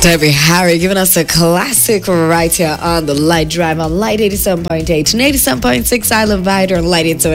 Debbie Harry giving us a classic right here on the Light Drive on Light 87.8 and 87.6 Island Vider on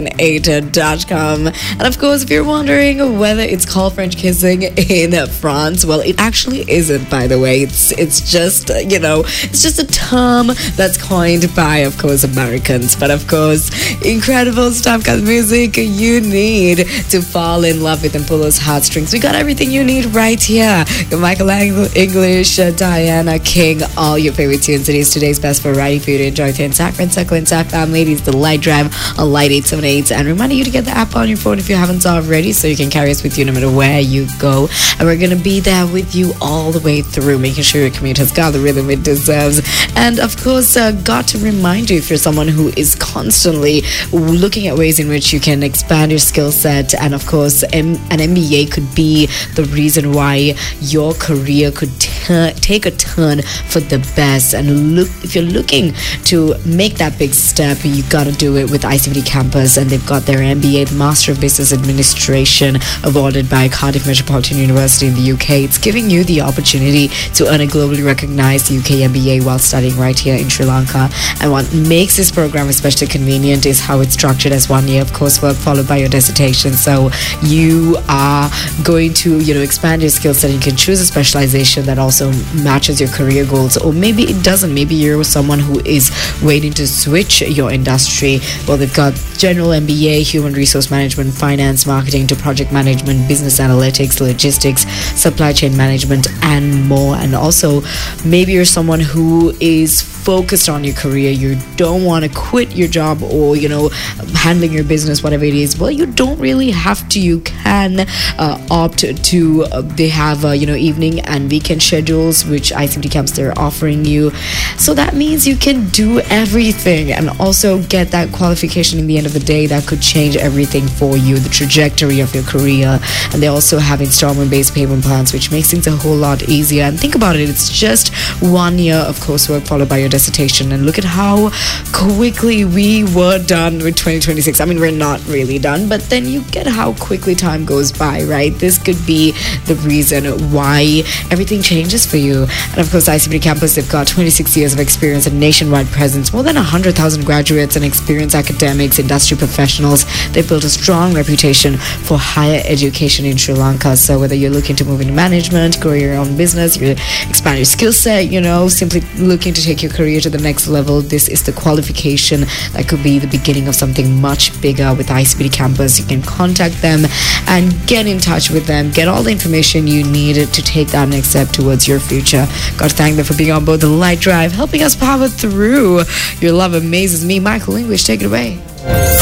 light878.com. And of course, if you're wondering whether it's called French kissing in France, well, it actually isn't, by the way. It's just, it's just a term that's coined by, of course, Americans. But of course, incredible stuff, got music you need to fall in love with and pull those heartstrings. We got everything you need right here. Your Michael English, Diana King, all your favorite tunes. It is today's best variety for you to enjoy with your entire friend circle, entire family. It is the Light Drive on Light 878, and reminding you to get the app on your phone if you haven't already, so you can carry us with you no matter where you go. And we're going to be there with you all the way through, making sure your commute has got the rhythm it deserves. And of course, got to remind you, if you're someone who is constantly looking at ways in which you can expand your skill set, and of course, an MBA could be the reason why your career could take a turn for the best. And if you're looking to make that big step, you got to do it with ICBT Campus, and they've got their MBA, the Master of Business Administration, awarded by Cardiff Metropolitan University in the UK. It's giving you the opportunity to earn a globally recognized UK MBA while studying right here in Sri Lanka. And what makes this program especially convenient is how it's structured as 1 year of coursework followed by your dissertation. So you are going to expand your skill set. You can choose a specialization that also matches your career goals, or maybe it doesn't. Maybe you're someone who is waiting to switch your industry. Well, they've got general MBA, human resource management, finance, marketing to project management, business analytics, logistics, supply chain management, and more. And also, maybe you're someone who is focused on your career. You don't want to quit your job or handling your business, whatever it is. Well, you don't really have to. You can opt to they have evening and weekend schedules, which ICBT Camps they're offering you. So that means you can do everything and also get that qualification in the end of the day that could change everything for you, the trajectory of your career. And they also have installment-based payment plans, which makes things a whole lot easier. And think about it, it's just 1 year of coursework followed by your dissertation. And look at how quickly we were done with 2026. I mean, we're not really done, but then you get how quickly time goes by, right? This could be the reason why everything changes for you. And of course, ICBT Campus, they've got 26 years of experience and nationwide presence, more than 100,000 graduates and experienced academics, industry professionals. They've built a strong reputation for higher education in Sri Lanka. So whether you're looking to move into management, grow your own business, you expand your skill set, simply looking to take your career to the next level, this is the qualification that could be the beginning of something much bigger with ICBT Campus. You can contact them and get in touch with them, get all the information you need to take that next step towards your future. Got to thank them for being on board the Light Drive, helping us power through. Your love amazes me. Michael English, take it away.